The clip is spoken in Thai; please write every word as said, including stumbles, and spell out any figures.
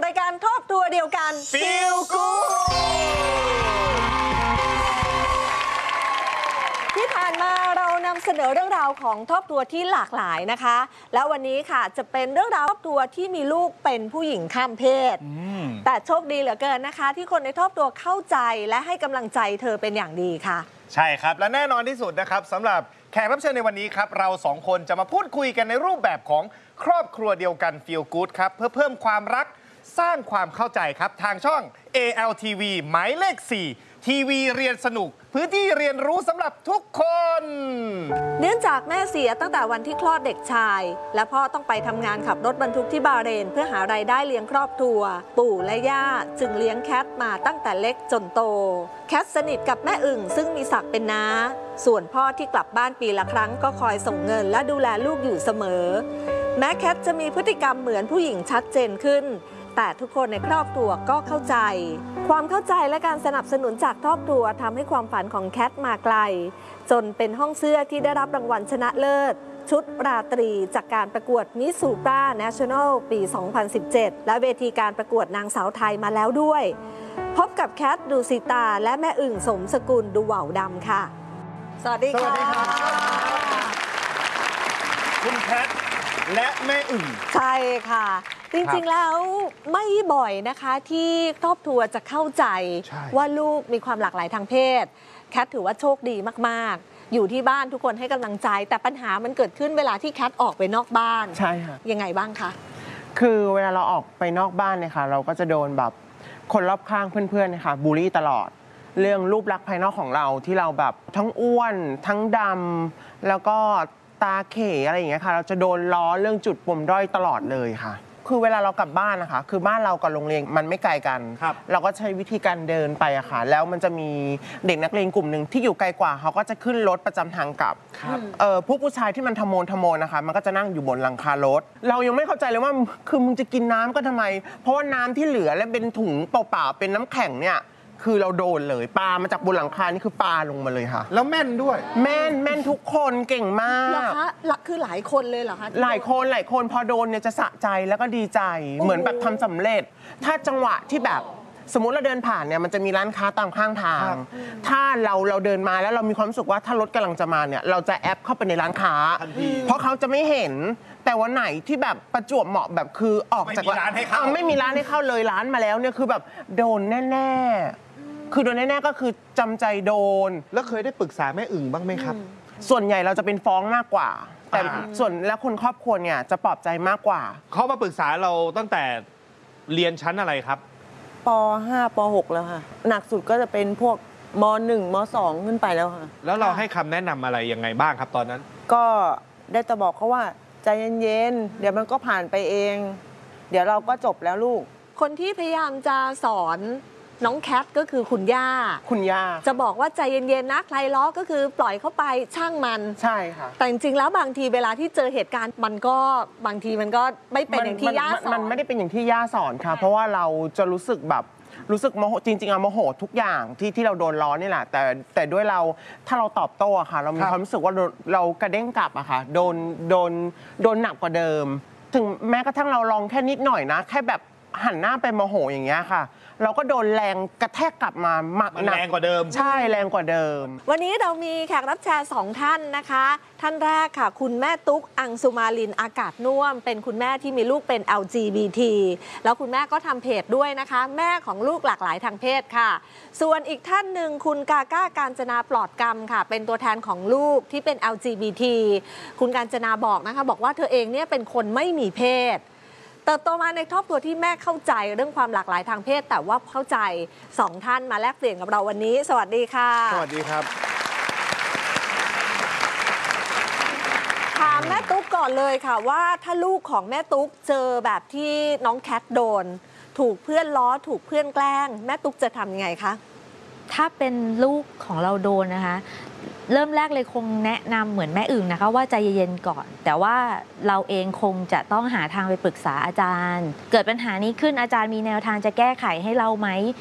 รายการครอบครัวเดียวกัน Feel Good ที่ผ่านมาเรานำเสนอเรื่องราวของครอบครัวที่หลากหลายนะคะแล้ววันนี้ค่ะจะเป็นเรื่องราวครอบครัวที่มีลูกเป็นผู้หญิงข้ามเพศแต่โชคดีเหลือเกินนะคะที่คนในครอบครัวเข้าใจและให้กำลังใจเธอเป็นอย่างดีค่ะใช่ครับและแน่นอนที่สุดนะครับสำหรับแขกรับเชิญในวันนี้ครับเราสองคนจะมาพูดคุยกันในรูปแบบของครอบครัวเดียวกัน Feel Good ครับเพื่อเพิ่มความรักสร้างความเข้าใจครับทางช่อง เอ แอล ที วี หมายเลข สี่ ทีวีเรียนสนุกพื้นที่เรียนรู้สำหรับทุกคนเนื่องจากแม่เสียตั้งแต่วันที่คลอดเด็กชายและพ่อต้องไปทำงานขับรถบรรทุกที่บาห์เรนเพื่อหารายได้เลี้ยงครอบครัวปู่และย่าจึงเลี้ยงแคทมาตั้งแต่เล็กจนโตแคทสนิทกับแม่อึ่งซึ่งมีศักดิ์เป็นน้าส่วนพ่อที่กลับบ้านปีละครั้งก็คอยส่งเงินและดูแลลูกอยู่เสมอแม้แคทจะมีพฤติกรรมเหมือนผู้หญิงชัดเจนขึ้นแต่ทุกคนในครอบครัวก็เข้าใจความเข้าใจและการสนับสนุนจากครอบครัวทำให้ความฝันของแคทมาไกลจนเป็นห้องเสื้อที่ได้รับรางวัลชนะเลิศชุดราตรีจากการประกวดมิสซูปราเนชั่นแนลปี สองพันสิบเจ็ด และเวทีการประกวดนางสาวไทยมาแล้วด้วยพบกับแคทดูสิตาและแม่อึ่งสมสกุลดูเหว่าดำค่ะสวัสดีค่ะคุณแคทและแม่อึ่งใช่ค่ะจริงๆแล้วไม่บ่อยนะคะที่ครอบครัวจะเข้าใจว่าลูกมีความหลากหลายทางเพศแคทถือว่าโชคดีมากๆอยู่ที่บ้านทุกคนให้กำลังใจแต่ปัญหามันเกิดขึ้นเวลาที่แคทออกไปนอกบ้านใช่ค่ะยังไงบ้างคะคือเวลาเราออกไปนอกบ้านเนี่ยค่ะเราก็จะโดนแบบคนรอบข้างเพื่อนๆเนี่ยค่ะบูลลี่ตลอดเรื่องรูปลักษณ์ภายนอกของเราที่เราแบบทั้งอ้วนทั้งดำแล้วก็ตาเขอะไรอย่างเงี้ยค่ะเราจะโดนล้อเรื่องจุดปมด้อยตลอดเลยค่ะคือเวลาเรากลับบ้านนะคะคือบ้านเรากับโรงเรียนมันไม่ไกลกันเราก็ใช้วิธีการเดินไปอะค่ะแล้วมันจะมีเด็กนักเรียนกลุ่มหนึ่งที่อยู่ไกลกว่าเขาก็จะขึ้นรถประจำทางกลับเออผู้ผู้ชายที่มันทะโมนทะโมนนะคะมันก็จะนั่งอยู่บนหลังคารถเรายังไม่เข้าใจเลยว่าคือมึงจะกินน้ำก็ทำไมเพราะว่าน้ำที่เหลือและเป็นถุงเปล่าๆเป็นน้ำแข็งเนี่ยคือเราโดนเลยปลามาจากบนหลังคานี่คือปลาลงมาเลยค่ะแล้วแม่นด้วยแม่นแม่นทุกคนเก่งมากเหรอคะคือหลายคนเลยเหรอคะหลายคนหลายคนพอโดนเนี่ยจะสะใจแล้วก็ดีใจเหมือนแบบทำสำเร็จถ้าจังหวะที่แบบสมมุติเราเดินผ่านเนี่ยมันจะมีร้านค้าตามข้างทางถ้าเราเราเดินมาแล้วเรามีความรู้สึกว่าถ้ารถกำลังจะมาเนี่ยเราจะแอปเข้าไปในร้านค้าเพราะเขาจะไม่เห็นแต่วันไหนที่แบบประจวบเหมาะแบบคือออกจากร้านให้เข้าไม่มีร้านให้เข้าเลยร้านมาแล้วเนี่ยคือแบบโดนแน่ๆคือโดนแน่ๆก็คือจำใจโดนแล้วเคยได้ปรึกษาแม่อึ่งบ้างไหมครับส่วนใหญ่เราจะเป็นฟ้องมากกว่าแต่ส่วนแล้วคนครอบครัวเนี่ยจะปลอบใจมากกว่าเขามาปรึกษาเราตั้งแต่เรียนชั้นอะไรครับป ห้า ป หก แล้วค่ะหนักสุดก็จะเป็นพวกม หนึ่ง ม สอง ขึ้นไปแล้วค่ะแล้วเราให้คำแนะนำอะไรยังไงบ้างครับตอนนั้นก็ได้แต่บอกเขาว่าใจเย็นๆเดี๋ยวมันก็ผ่านไปเองเดี๋ยวเราก็จบแล้วลูกคนที่พยายามจะสอนน้องแคทก็คือคุณย่าคุณย่าจะบอกว่าใจเย็นๆนะใครล้อก็คือปล่อยเข้าไปช่างมันใช่ค่ะแต่จริงๆแล้วบางทีเวลาที่เจอเหตุการณ์มันก็บางทีมันก็ไม่เป็นอย่างที่ย่าสอนมันไม่ได้เป็นอย่างที่ย่าสอนค่ะเพราะว่าเราจะรู้สึกแบบรู้สึกโมโหจริงๆอะโมโหทุกอย่างที่ที่เราโดนล้อนี่แหละแต่แต่ด้วยเราถ้าเราตอบโต้อะค่ะเรามีความรู้สึกว่าเรากระเด้งกลับอะค่ะโดนโดนโดนหนักกว่าเดิมถึงแม้กระทั่งเราลองแค่นิดหน่อยนะแค่แบบหันหน้าไปโมโหอย่างเงี้ยค่ะเราก็โดนแรงกระแทกกลับมาหมักหนักแรงกว่าเดิมใช่แรงกว่าเดิมวันนี้เรามีแขกรับเชิญสองท่านนะคะท่านแรกค่ะคุณแม่ตุ๊กอังสุมาลินอากาศน่วมเป็นคุณแม่ที่มีลูกเป็น แอล จี บี ที แล้วคุณแม่ก็ทำเพจด้วยนะคะแม่ของลูกหลากหลายทางเพศค่ะส่วนอีกท่านหนึ่งคุณกาก้าการจนาปลอดกรรมค่ะเป็นตัวแทนของลูกที่เป็น แอล จี บี ที คุณการจนาบอกนะคะบอกว่าเธอเองเนี่ยเป็นคนไม่มีเพศเติบโตมาในครอบครัวที่แม่เข้าใจเรื่องความหลากหลายทางเพศแต่ว่าเข้าใจสองท่านมาแลกเปลี่ยนกับเราวันนี้สวัสดีค่ะสวัสดีครับถามแม่ตุ๊กก่อนเลยค่ะว่าถ้าลูกของแม่ตุ๊กเจอแบบที่น้องแคทโดนถูกเพื่อนล้อถูกเพื่อนแกล้งแม่ตุ๊กจะทำยังไงคะถ้าเป็นลูกของเราโดนนะคะเริ่มแรกเลยคงแนะนำเหมือนแม่อึ่งนะคะว่าใจเย็นๆก่อนแต่ว่าเราเองคงจะต้องหาทางไปปรึกษาอาจารย์เกิดปัญหานี้ขึ้นอาจารย์มีแนวทางจะแก้ไขให้เราไหม